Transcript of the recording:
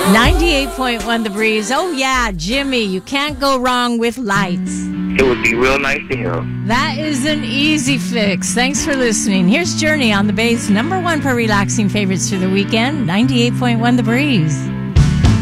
98.1 The Breeze. Oh, yeah, Jimmy, you can't go wrong with lights. It would be real nice to hear. That is an easy fix. Thanks for listening. Here's Journey on the Bay's #1 for relaxing favorites for the weekend, 98.1 The Breeze.